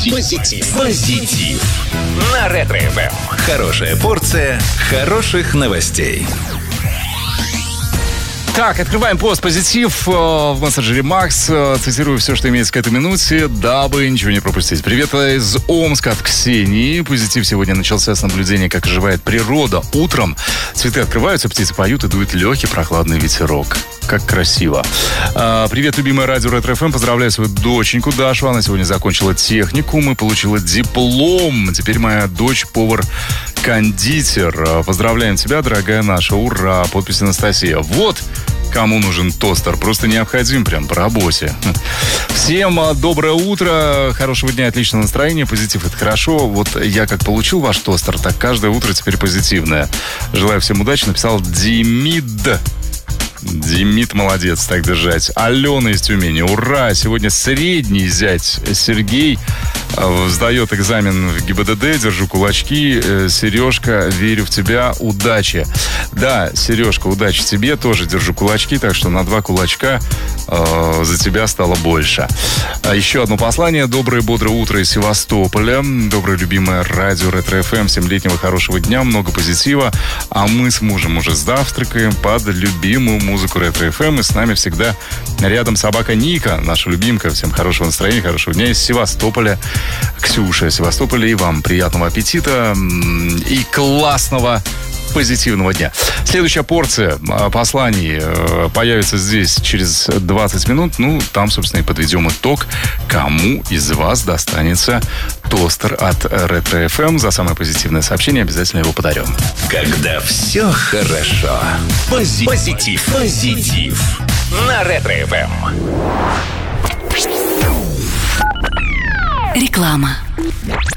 Позитив. На Ретро-ФМ. Хорошая порция хороших новостей. Так, открываем пост «Позитив» в мессенджере Макс. Цитирую все, что имеется к этой минуте, дабы ничего не пропустить. Привет из Омска от Ксении. Позитив сегодня начался с наблюдения, как оживает природа. Утром цветы открываются, птицы поют и дует легкий прохладный ветерок. Как красиво. Привет, любимое радио Ретро-ФМ. Поздравляю свою доченьку Дашу. Она сегодня закончила техникум и получила диплом. Теперь моя дочь повар-кондитер. Поздравляем тебя, дорогая наша. Ура! Подпись Анастасия. Вот кому нужен тостер. Просто необходим прям по работе. Всем доброе утро. Хорошего дня, отличного настроения. Позитив — это хорошо. Вот я как получил ваш тостер, так каждое утро теперь позитивное. Желаю всем удачи. Написал Демид, молодец, так держать. Алена из Тюмени, ура! Сегодня средний зять Сергей сдает экзамен в ГИБДД. Держу кулачки. Сережка, верю в тебя, удачи. Да, Сережка, удачи тебе. Тоже держу кулачки, так что на 2 кулачка за тебя стало больше. Еще одно послание. Доброе, бодрое утро из Севастополя. Доброе, любимое радио Ретро-ФМ. Всем летнего хорошего дня, много позитива. А мы с мужем уже завтракаем под любимую музыку Ретро-ФМ. И с нами всегда рядом собака Ника, наша любимка. Всем хорошего настроения, хорошего дня из Севастополя. Ксюша из Севастополя. И вам приятного аппетита и классного позитивного дня. Следующая порция посланий появится здесь через 20 минут. Ну, там, собственно, и подведем итог, кому из вас достанется тостер от Ретро-ФМ. За самое позитивное сообщение обязательно его подарим. Когда все хорошо. Позитив. На Ретро-ФМ. Реклама.